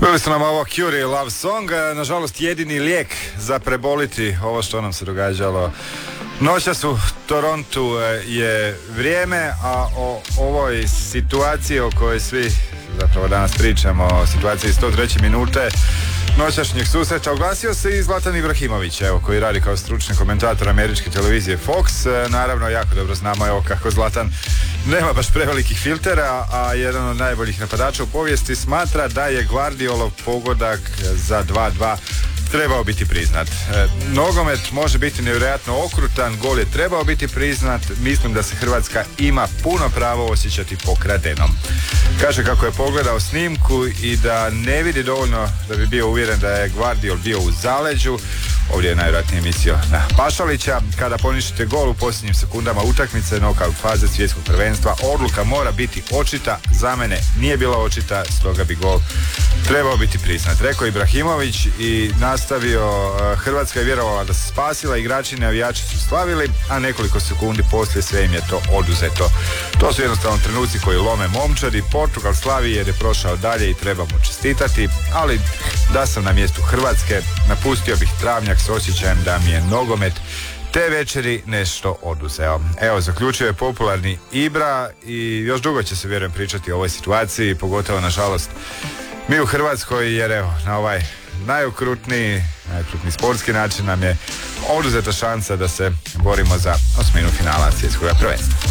Bili su nam ovo Curie Love Song, nažalost jedini lijek za preboliti ovo što nam se događalo noćas u Torontu je vrijeme, a o ovoj situaciji o kojoj svi zapravo danas pričamo, o situaciji 103. minute noćašnjeg susreta, oglasio se i Zlatan Ibrahimović, evo, koji radi kao stručni komentator američke televizije Fox. Naravno, jako dobro znamo, evo, kako Zlatan nema baš prevelikih filtera, a jedan od najboljih napadača u povijesti smatra da je Guardiolov pogodak za 2-2 trebao biti priznat. Nogomet može biti nevjerojatno okrutan, gol je trebao biti priznat, mislim da se Hrvatska ima puno pravo osjećati pokradenom. Kaže kako je pogledao snimku i da ne vidi dovoljno da bi bio uvjeren da je Guardiol bio u zaleđu. Ovdje je najvjerojatnije mislio na Pašalića. Kada poništite gol u posljednjim sekundama utakmice, nokaut faze svjetskog prvenstva, odluka mora biti očita. Za mene nije bila očita, stoga bi gol trebao biti priznat, rekao Ibrahimović i nastavio. Hrvatska je vjerovala da se spasila, igrači i navijači su slavili, a nekoliko sekundi poslije sve im je to oduzeto. To su jednostavno trenuci koji lome momčadi. Portugal slavi jer je prošao dalje i treba mu čestitati, ali da sam na mjestu Hrvatske, napustio bih travnjak s osjećajem da mi je nogomet te večeri nešto oduzeo. Evo, zaključio je popularni Ibra i još dugo će se, vjerujem, pričati o ovoj situaciji, pogotovo, nažalost, mi u Hrvatskoj, jer evo, na ovaj najokrutniji sportski način nam je oduzeta šansa da se borimo za osminu finala svjetskog prvenstva.